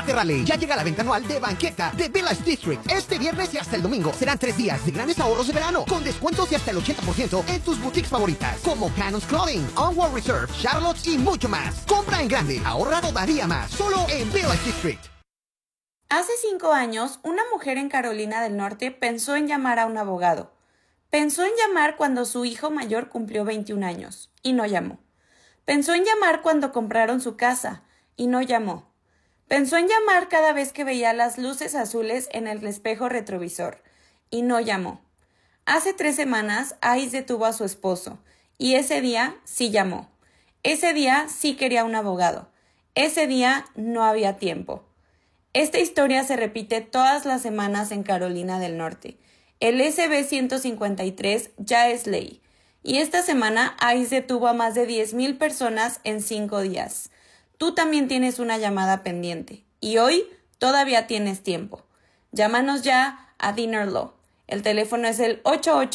Prepárate, Raleigh. Ya llega la venta anual de banqueta de Village District. Este viernes y hasta el domingo serán 3 días de grandes ahorros de verano, con descuentos de hasta el 80% en tus boutiques favoritas, como Canon's Clothing, Onward Reserve, Charlotte's y mucho más. Compra en grande, ahorra todavía más, solo en Village District. Hace 5 años, una mujer en Carolina del Norte pensó en llamar a un abogado. Pensó en llamar cuando su hijo mayor cumplió 21 años, y no llamó. Pensó en llamar cuando compraron su casa, y no llamó. Pensó en llamar cada vez que veía las luces azules en el espejo retrovisor, y no llamó. Hace 3 semanas, Ice detuvo a su esposo, y ese día sí llamó. Ese día sí quería un abogado. Ese día no había tiempo. Esta historia se repite todas las semanas en Carolina del Norte. El SB 153 ya es ley. Y esta semana ICE detuvo a más de 10,000 personas en 5 días. Tú también tienes una llamada pendiente. Y hoy todavía tienes tiempo. Llámanos ya a Dinner Law. El teléfono es el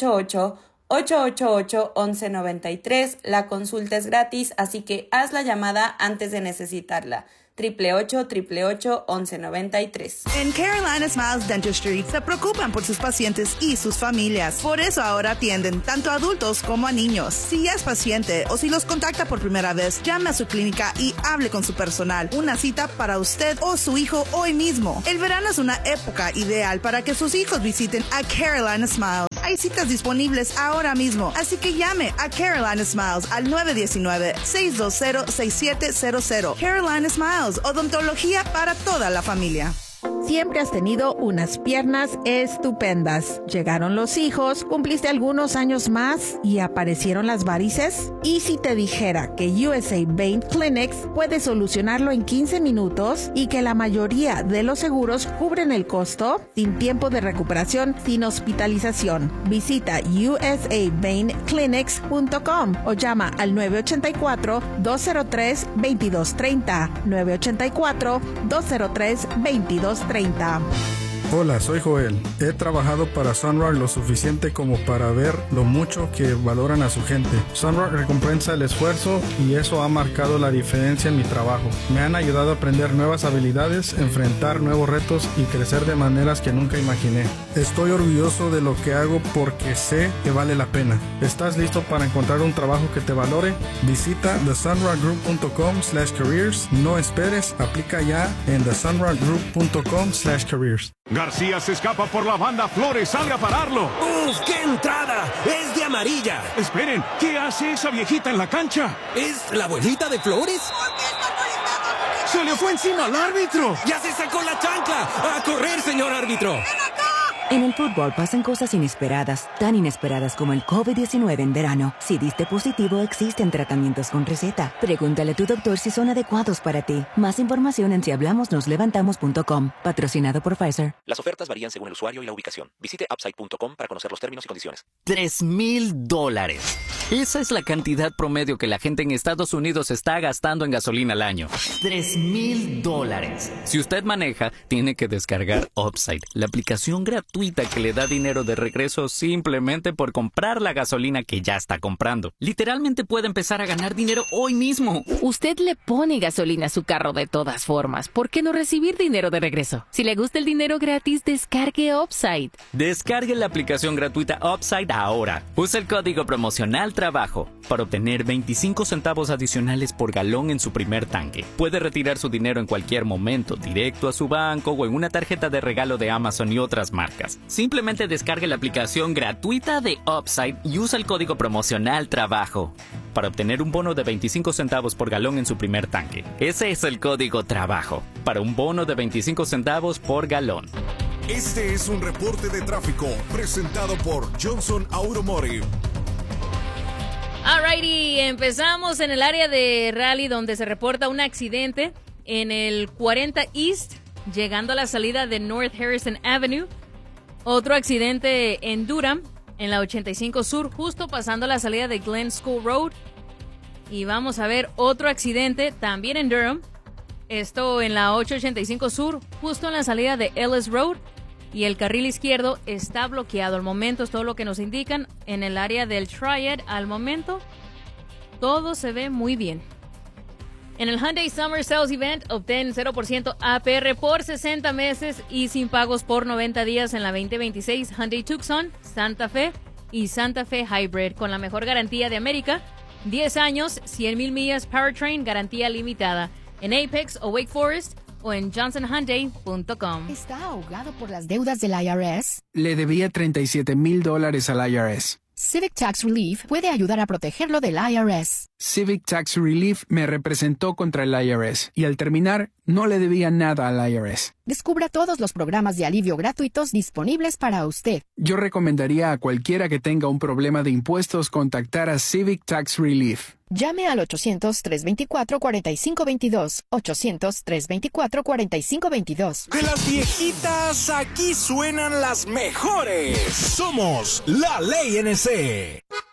888-888-1193. La consulta es gratis, así que haz la llamada antes de necesitarla. 888-888-1193. En Carolina Smiles Dentistry se preocupan por sus pacientes y sus familias. Por eso ahora atienden tanto a adultos como a niños. Si ya es paciente o si los contacta por primera vez, llame a su clínica y hable con su personal. Una cita para usted o su hijo hoy mismo. El verano es una época ideal para que sus hijos visiten a Carolina Smiles. Hay citas disponibles ahora mismo, así que llame a Carolina Smiles al 919-620-6700. Carolina Smiles, odontología para toda la familia. Siempre has tenido unas piernas estupendas. Llegaron los hijos, cumpliste algunos años más y aparecieron las varices. ¿Y si te dijera que USA Vein Clinics puede solucionarlo en 15 minutos y que la mayoría de los seguros cubren el costo, sin tiempo de recuperación, sin hospitalización? Visita usaveinclinics.com o llama al 984-203-2230. 984-203-2230. Hola, soy Joel. He trabajado para Sunrock lo suficiente como para ver lo mucho que valoran a su gente. Sunrock recompensa el esfuerzo y eso ha marcado la diferencia en mi trabajo. Me han ayudado a aprender nuevas habilidades, enfrentar nuevos retos y crecer de maneras que nunca imaginé. Estoy orgulloso de lo que hago porque sé que vale la pena. ¿Estás listo para encontrar un trabajo que te valore? Visita thesunrockgroup.com/careers. No esperes, aplica ya en thesunrockgroup.com/careers. García se escapa por la banda, Flores sale a pararlo. ¡Uf, qué entrada! ¡Es de amarilla! Esperen, ¿qué hace esa viejita en la cancha? ¿Es la abuelita de Flores? ¡Se le fue encima al árbitro! ¡Ya se sacó la chancla! ¡A correr, señor árbitro! En el fútbol pasan cosas inesperadas, tan inesperadas como el COVID-19 en verano. Si diste positivo, existen tratamientos con receta. Pregúntale a tu doctor si son adecuados para ti. Más información en sihablamosnoslevantamos.com. Patrocinado por Pfizer. Las ofertas varían según el usuario y la ubicación. Visite upside.com para conocer los términos y condiciones. $3,000. Esa es la cantidad promedio que la gente en Estados Unidos está gastando en gasolina al año. $3,000. Si usted maneja, tiene que descargar Upside, la aplicación gratuita que le da dinero de regreso simplemente por comprar la gasolina que ya está comprando. Literalmente puede empezar a ganar dinero hoy mismo. Usted le pone gasolina a su carro de todas formas. ¿Por qué no recibir dinero de regreso? Si le gusta el dinero gratis, descargue Upside. Descargue la aplicación gratuita Upside ahora. Usa el código promocional TRABAJO para obtener 25 centavos adicionales por galón en su primer tanque. Puede retirar su dinero en cualquier momento, directo a su banco o en una tarjeta de regalo de Amazon y otras marcas. Simplemente descargue la aplicación gratuita de Upside y usa el código promocional TRABAJO para obtener un bono de 25 centavos por galón en su primer tanque. Ese es el código TRABAJO para un bono de 25 centavos por galón. Este es un reporte de tráfico presentado por Johnson Automotive. Alrighty, empezamos en el área de Raleigh, donde se reporta un accidente en el 40 East, llegando a la salida de North Harrison Avenue. Otro accidente en Durham, en la 85 Sur, justo pasando la salida de Glen School Road. Y vamos a ver otro accidente también en Durham. Esto en la 885 Sur, justo en la salida de Ellis Road. Y el carril izquierdo está bloqueado. Al momento es todo lo que nos indican en el área del Triad. Al momento todo se ve muy bien. En el Hyundai Summer Sales Event, obtén 0% APR por 60 meses y sin pagos por 90 días en la 2026 Hyundai Tucson, Santa Fe y Santa Fe Hybrid con la mejor garantía de América. 10 años, 100,000 millas powertrain, garantía limitada. En Apex o Wake Forest o en johnsonhyundai.com. ¿Está ahogado por las deudas del IRS? Le debía $37,000 al IRS. Civic Tax Relief puede ayudar a protegerlo del IRS. Civic Tax Relief me representó contra el IRS y al terminar no le debía nada al IRS. Descubra todos los programas de alivio gratuitos disponibles para usted. Yo recomendaría a cualquiera que tenga un problema de impuestos contactar a Civic Tax Relief. Llame al 800-324-4522. 800-324-4522. De las viejitas, aquí suenan las mejores. Somos La Ley NC.